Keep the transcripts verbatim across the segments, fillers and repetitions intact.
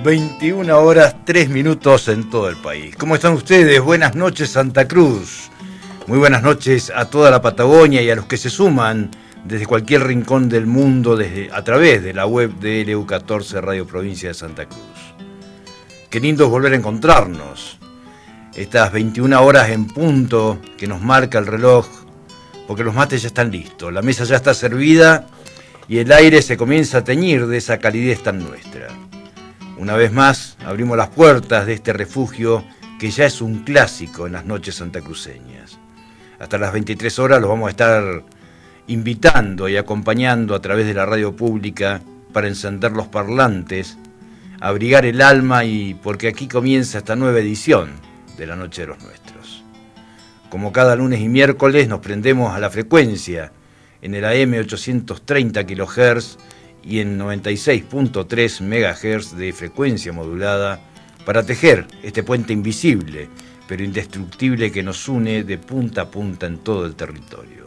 veintiuna horas tres minutos en todo el país. ¿Cómo están ustedes? Buenas noches, Santa Cruz. Muy buenas noches a toda la Patagonia y a los que se suman desde cualquier rincón del mundo desde, a través de la web de L U catorce Radio Provincia de Santa Cruz. Qué lindo es volver a encontrarnos. Estas veintiuna horas en punto que nos marca el reloj, porque los mates ya están listos, la mesa ya está servida y el aire se comienza a teñir de esa calidez tan nuestra. Una vez más, abrimos las puertas de este refugio que ya es un clásico en las noches santacruceñas. Hasta las veintitrés horas los vamos a estar invitando y acompañando a través de la radio pública para encender los parlantes, abrigar el alma y porque aquí comienza esta nueva edición de la Noche de los Nuestros. Como cada lunes y miércoles nos prendemos a la frecuencia en el A M ochocientos treinta kilohertz y en noventa y seis punto tres megahertz de frecuencia modulada para tejer este puente invisible pero indestructible que nos une de punta a punta en todo el territorio.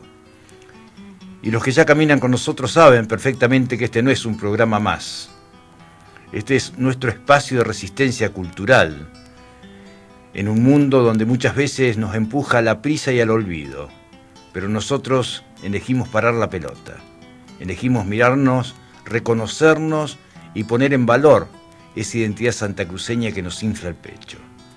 Y los que ya caminan con nosotros saben perfectamente que este no es un programa más. Este es nuestro espacio de resistencia cultural en un mundo donde muchas veces nos empuja a la prisa y al olvido, pero nosotros elegimos parar la pelota, elegimos mirarnos, reconocernos y poner en valor esa identidad santacruceña que nos infla el pecho.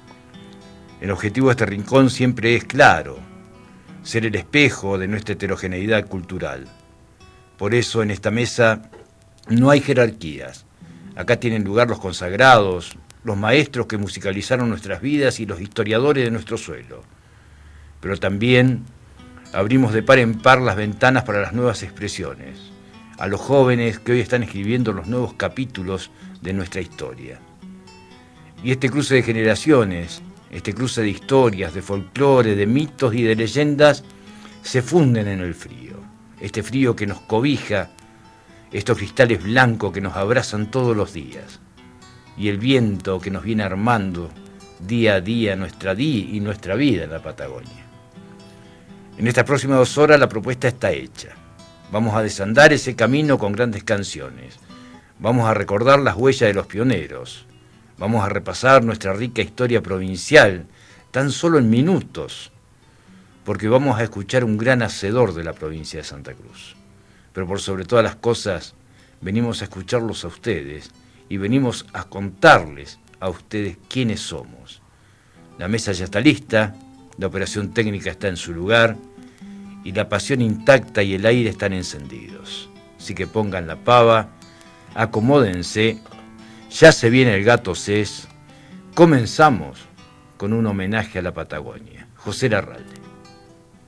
El objetivo de este rincón siempre es claro, ser el espejo de nuestra heterogeneidad cultural. Por eso en esta mesa no hay jerarquías. Acá tienen lugar los consagrados, los maestros que musicalizaron nuestras vidas y los historiadores de nuestro suelo. Pero también abrimos de par en par las ventanas para las nuevas expresiones, a los jóvenes que hoy están escribiendo los nuevos capítulos de nuestra historia. Y este cruce de generaciones, este cruce de historias, de folclore, de mitos y de leyendas, se funden en el frío. Este frío que nos cobija, estos cristales blancos que nos abrazan todos los días. Y el viento que nos viene armando día a día nuestra día y nuestra vida en la Patagonia. En estas próximas dos horas la propuesta está hecha. Vamos a desandar ese camino con grandes canciones. Vamos a recordar las huellas de los pioneros. Vamos a repasar nuestra rica historia provincial, tan solo en minutos, porque vamos a escuchar un gran hacedor de la provincia de Santa Cruz. Pero por sobre todas las cosas, venimos a escucharlos a ustedes y venimos a contarles a ustedes quiénes somos. La mesa ya está lista, la operación técnica está en su lugar y la pasión intacta y el aire están encendidos. Así que pongan la pava, acomódense, ya se viene el gato Cés. Comenzamos con un homenaje a la Patagonia. José Larralde.